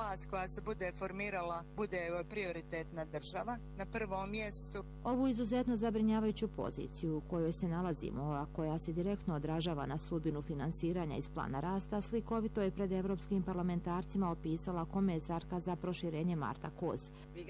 vlast koja se bude formirala bude prioritetna država na prvom mjestu. Ovu izuzetno zabrinjavajuću poziciju u kojoj se nalazimo, a koja se direktno odražava na sudbinu finansiranja iz plana rasta, slikovito je pred evropskim parlamentarcima opisala komesarka za proširenje Marta Koz.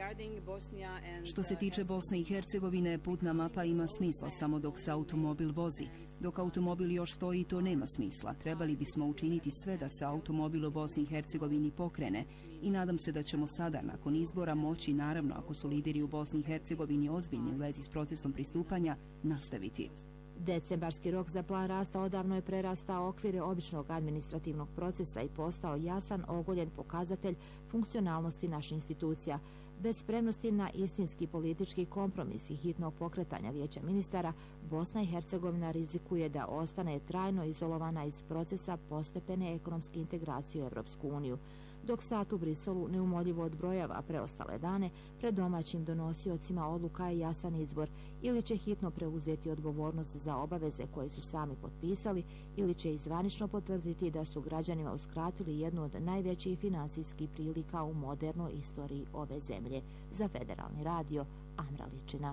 Što se tiče Bosne i Hercegovine, putna mapa ima smisla samo dok se automobil vozi. Dok automobil još stoji, to nema smisla. Trebali bismo učiniti sve da se automobil u Bosni i Hercegovini pokrene i nadam se da ćemo sada, nakon izbora, moći, naravno ako su lideri u Bosni i Hercegovini ozbiljni u vezi s procesom pristupanja, nastaviti. Decembarski rok za plan rasta odavno je prerastao okvire običnog administrativnog procesa i postao jasan, ogoljen pokazatelj funkcionalnosti naših institucija. Bez spremnosti na istinski politički kompromis i hitnog pokretanja vijeća ministara, Bosna i Hercegovina rizikuje da ostane trajno izolovana iz procesa postepene ekonomske integracije u Evropsku uniju. Dok sat u Briselu neumoljivo odbrojava preostale dane, pred domaćim donosiocima odluka je jasan izbor: ili će hitno preuzeti odgovornost za obaveze koje su sami potpisali, ili će izvanično potvrditi da su građanima uskratili jednu od najvećih finansijskih prilika u modernoj istoriji ove zemlje. Za Federalni radio, Amra Ličina.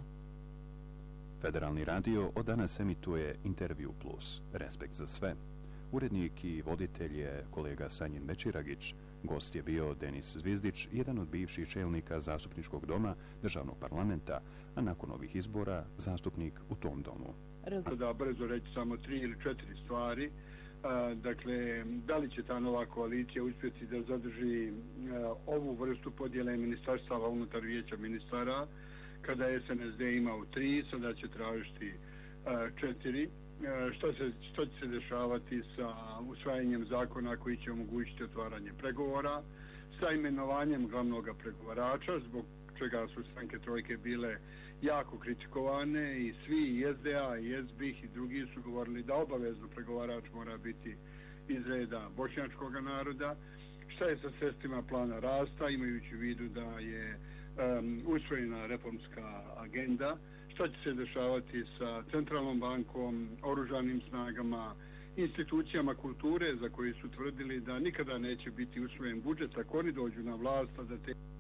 Federalni radio od danas emituje Intervju Plus. Respekt za sve. Urednik i voditelj je kolega Sanjin Mećiragić. Gost je bio Denis Zvizdić, jedan od bivših čelnika Zastupničkog doma Državnog parlamenta, a nakon ovih izbora zastupnik u tom domu. Da brzo reći samo 3 ili 4 stvari. Dakle, da li će ta nova koalicija uspjeti da zadrži ovu vrstu podjele ministarstava unutar vijeća ministara, kada je SNSD imao 3, sada će tražiti 4. Što će se dešavati sa usvajanjem zakona koji će omogućiti otvaranje pregovora, sa imenovanjem glavnog pregovarača, zbog čega su stranke trojke bile jako kritikovane, i svi, i SDA, i SBIH i drugi su govorili da obavezno pregovarač mora biti iz reda bošnjačkog naroda. Šta je sa sredstvima plana rasta, imajući u vidu da je usvojena reformska agenda? Šta će se dešavati sa centralnom bankom, oružanim snagama, institucijama kulture za koje su tvrdili da nikada neće biti usvojen budžet ako oni dođu na vlast, da te